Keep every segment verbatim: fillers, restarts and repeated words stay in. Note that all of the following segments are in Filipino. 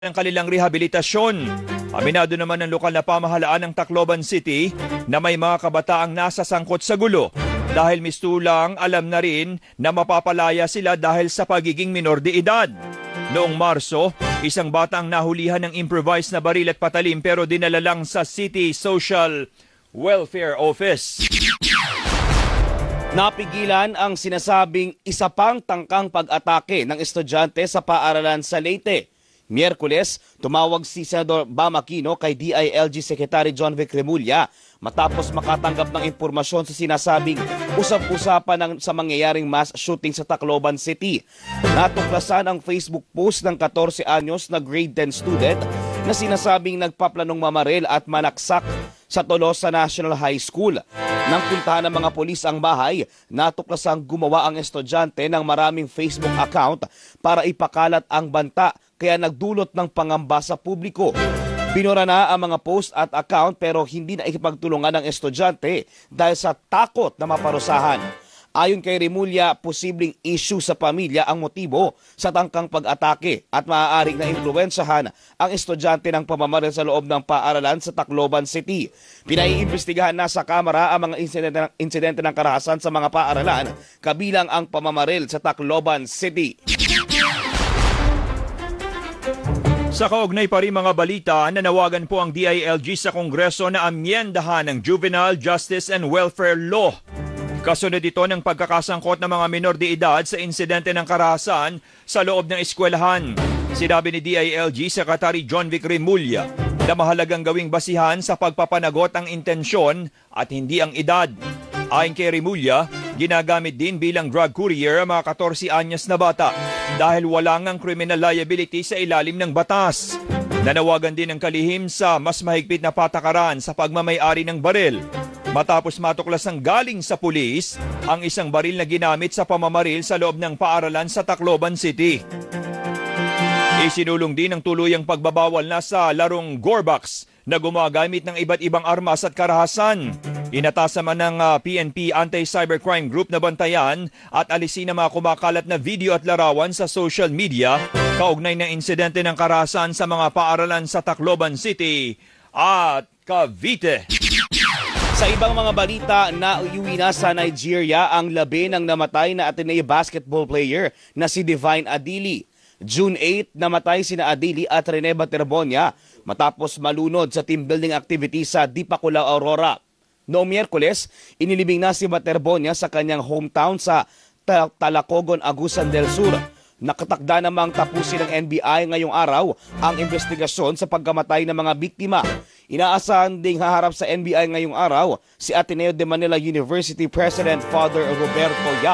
ng kanilang rehabilitasyon. Aminado naman ng lokal na pamahalaan ng Tacloban City na may mga kabataang nasasangkot sa gulo dahil mistulang alam na rin na mapapalaya sila dahil sa pagiging minor de edad. Noong Marso, isang bata ang nahulihan ng improvised na baril at patalim pero dinala lang sa City Social Welfare Office. Napigilan ang sinasabing isa pang tangkang pag-atake ng estudyante sa paaralan sa Leyte. Miyerkules, tumawag si Senador Bam Aquino kay D I L G Secretary John Vic Remulla matapos makatanggap ng impormasyon sa sinasabing usap-usapan ng, sa mangyayaring mass shooting sa Tacloban City. Natuklasan ang Facebook post ng fourteen anyos na grade ten student na sinasabing nagpaplanong mamaril at manaksak sa Tolosa National High School. Nang puntahan ng mga pulis ang bahay, natuklasang gumawa ang estudyante ng maraming Facebook account para ipakalat ang banta, kaya nagdulot ng pangamba sa publiko. Binura na ang mga post at account pero hindi na ikipagtulungan ng estudyante dahil sa takot na maparusahan. Ayon kay Remulla, posibleng issue sa pamilya ang motibo sa tangkang pag-atake at maaaring na impluwensyahan ang estudyante ng pamamaril sa loob ng paaralan sa Tacloban City. Pinaiimbestigahan na sa Kamara ang mga insidente, insidente ng karahasan sa mga paaralan, kabilang ang pamamaril sa Tacloban City. Sa kaugnay pa rin mga balita, nanawagan po ang D I L G sa Kongreso na amyendahan ng Juvenile Justice and Welfare Law. Kasunod ito ng pagkakasangkot ng mga minor de edad sa insidente ng karahasan sa loob ng eskwelahan. Sinabi ni D I L G Secretary John Vic Remulla na mahalagang gawing basihan sa pagpapanagot ang intensyon at hindi ang edad. Ayon kay Remulla, ginagamit din bilang drug courier ang mga fourteen anyos na bata dahil wala ngang criminal liability sa ilalim ng batas. Nanawagan din ng kalihim sa mas mahigpit na patakaran sa pagmamay-ari ng baril. Matapos matuklas ng galing sa pulis ang isang baril na ginamit sa pamamaril sa loob ng paaralan sa Tacloban City. Isinulong din ang tuluyang pagbabawal na sa larong Gorbox na gumagamit ng iba't ibang armas at karahasan. Inatasan man ng uh, P N P Anti-Cybercrime Group na bantayan at alisin ang mga kumakalat na video at larawan sa social media kaugnay ng insidente ng karahasan sa mga paaralan sa Tacloban City at Cavite. Sa ibang mga balita, nauwi na sa Nigeria ang labi ng namatay na Ateneo basketball player na si Divine Adili. June eighth, namatay sina Adili at Rene Baterbonia matapos malunod sa team building activity sa Dipakulaw, Aurora. Noong Miyerkules, inilibing na si Baterbonia sa kanyang hometown sa Talacogon, Agusan del Sur. Nakatakda namang tapusin ng N B I ngayong araw ang investigasyon sa pagkamatay ng mga biktima. Inaasahan ding haharap sa N B I ngayong araw si Ateneo de Manila University President Father Roberto Yap.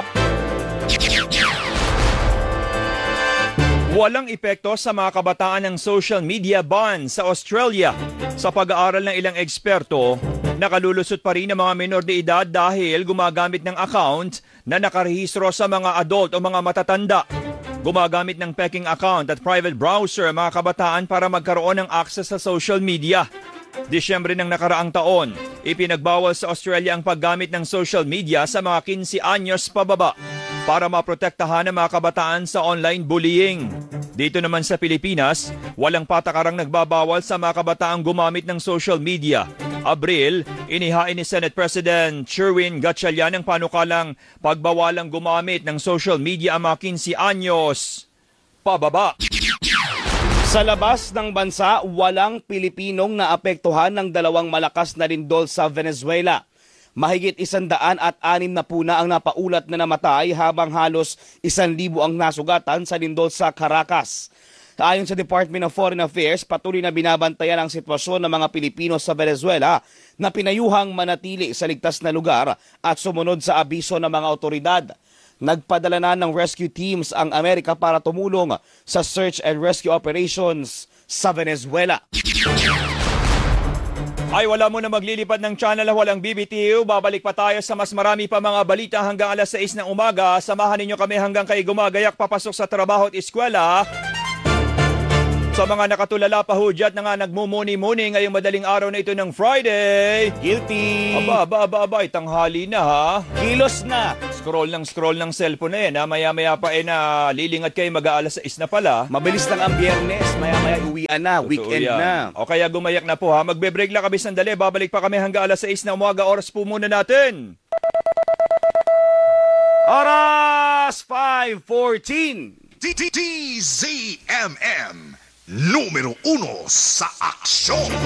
Walang epekto sa mga kabataan ng social media ban sa Australia. Sa pag-aaral ng ilang eksperto, nakalulusot pa rin ang mga minor de edad dahil gumagamit ng account na nakarehistro sa mga adult o mga matatanda. Gumagamit ng peking account at private browser mga kabataan para magkaroon ng access sa social media. Disyembre ng nakaraang taon, ipinagbawal sa Australia ang paggamit ng social media sa mga fifteen anyos pababa para maprotektahan ang mga kabataan sa online bullying. Dito naman sa Pilipinas, walang patakarang nagbabawal sa mga kabataang gumamit ng social media. Abril, inihain ni Senate President Sherwin Gatchalian ang panukalang pagbawalang gumamit ng social media ang mga fifteen anyos pababa. Sa labas ng bansa, walang Pilipinong naapektuhan ng dalawang malakas na lindol sa Venezuela. Mahigit isandaan at anim na puna ang napaulat na namatay habang halos isang libo ang nasugatan sa lindol sa Caracas. Ayon sa Department of Foreign Affairs, patuloy na binabantayan ang sitwasyon ng mga Pilipino sa Venezuela na pinayuhang manatili sa ligtas na lugar at sumunod sa abiso ng mga otoridad. Nagpadala na ng rescue teams ang Amerika para tumulong sa search and rescue operations sa Venezuela. Ay wala mo na maglilipad ng channel na walang B B T U. Babalik pa tayo sa mas marami pa mga balita hanggang alas sais ng umaga. Samahan ninyo kami hanggang kay gumagayak papasok sa trabaho at eskwela. Sa mga nakatulala pa hudyat na nga nagmumuni-muni ngayong madaling araw na ito ng Friday. Guilty! Aba, aba, aba, aba, tanghali na ha. Kilos na! Scroll ng scroll ng cellphone na yan. Ha? Maya-maya pa eh na lilingat kayo mag-aalas sais na pala. Mabilis lang ang biyernes, maya-maya uwian na, Totoo weekend yan. na. O kaya gumayak na po ha. Magbe-break lang kami sandali. Babalik pa kami hanggang alas sais na umaga. Oras po muna natin. Oras five fourteen. D Z M M, numero uno sa aksyon.